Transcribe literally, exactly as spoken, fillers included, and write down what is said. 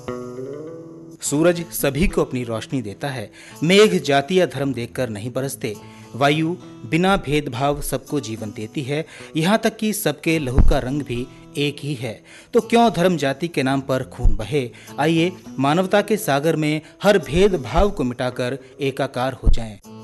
सूरज सभी को अपनी रोशनी देता है। मेघ जाति या धर्म देखकर नहीं बरसते। वायु बिना भेदभाव सबको जीवन देती है, यहाँ तक कि सबके लहू का रंग भी एक ही है। तो क्यों धर्म जाति के नाम पर खून बहे। आइए मानवता के सागर में हर भेदभाव को मिटाकर एकाकार हो जाएं।